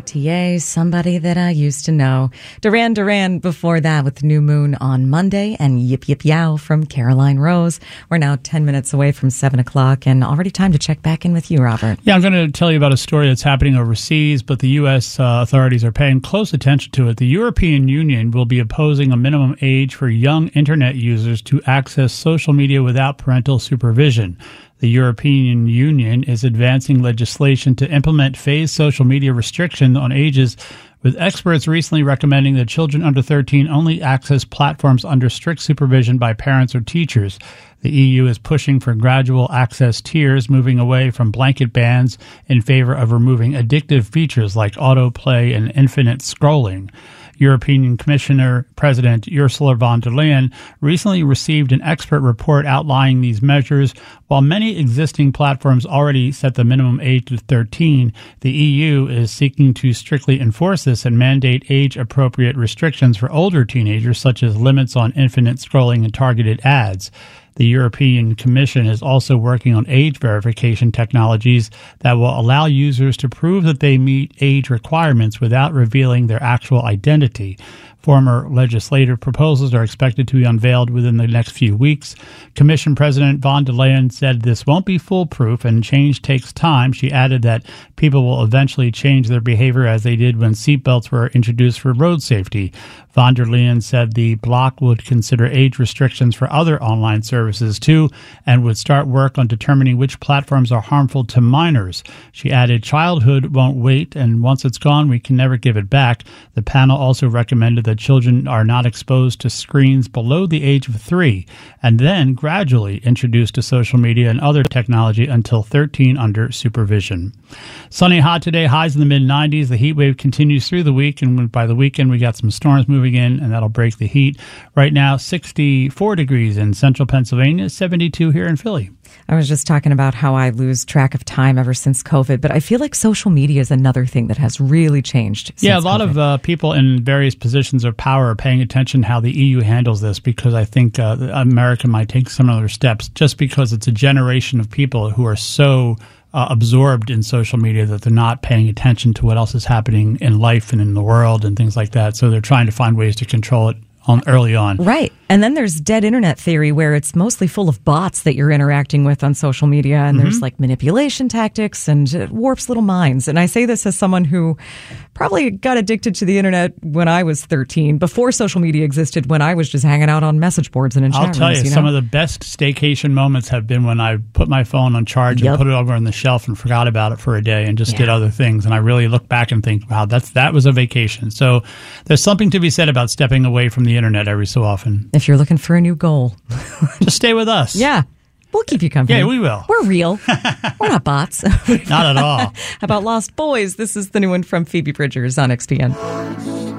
Gautier, Somebody That I Used to Know. Duran Duran before that with New Moon on Monday, and Yip Yip Yow from Caroline Rose. We're now 10 minutes away from 7 o'clock, and already time to check back in with you, Robert. Yeah, I'm going to tell you about a story that's happening overseas, but the U.S. Authorities are paying close attention to it. The European Union will be opposing a minimum age for young Internet users to access social media without parental supervision. The European Union is advancing legislation to implement phased social media restrictions on ages, with experts recently recommending that children under 13 only access platforms under strict supervision by parents or teachers. The EU is pushing for gradual access tiers, moving away from blanket bans in favor of removing addictive features like autoplay and infinite scrolling. European Commissioner President Ursula von der Leyen recently received an expert report outlining these measures. While many existing platforms already set the minimum age to 13, the EU is seeking to strictly enforce this and mandate age-appropriate restrictions for older teenagers, such as limits on infinite scrolling and targeted ads. The European Commission is also working on age verification technologies that will allow users to prove that they meet age requirements without revealing their actual identity. Former legislative proposals are expected to be unveiled within the next few weeks. Commission President von der Leyen said this won't be foolproof and change takes time. She added that people will eventually change their behavior as they did when seatbelts were introduced for road safety. Von der Leyen said the bloc would consider age restrictions for other online services too and would start work on determining which platforms are harmful to minors. She added, childhood won't wait, and once it's gone, we can never give it back. The panel also recommended that children are not exposed to screens below the age of 3 and then gradually introduced to social media and other technology until 13 under supervision. Sunny, hot today, highs in the mid-90s. The heat wave continues through the week, and by the weekend we got some storms moving in, and that'll break the heat. Right now, 64 degrees in central Pennsylvania, 72 here in Philly. I was just talking about how I lose track of time ever since COVID, but I feel like social media is another thing that has really changed since Yeah, a lot COVID. of people in various positions of power are paying attention how the EU handles this, because I think America might take similar steps, just because it's a generation of people who are so absorbed in social media that they're not paying attention to what else is happening in life and in the world and things like that. So they're trying to find ways to control it early on. Right. And then there's dead internet theory, where it's mostly full of bots that you're interacting with on social media. And there's like manipulation tactics, and it warps little minds. And I say this as someone who probably got addicted to the internet when I was 13, before social media existed, when I was just hanging out on message boards and in chat rooms. I'll tell you, some of the best staycation moments have been when I put my phone on charge and put it over on the shelf and forgot about it for a day and just did other things. And I really look back and think, wow, that was a vacation. So there's something to be said about stepping away from the internet every so often. If you're looking for a new goal, just stay with us. Yeah. We'll keep you company. Yeah, we will. We're real. We're not bots. Not at all. How about Lost Boys? This is the new one from Phoebe Bridgers on XPN.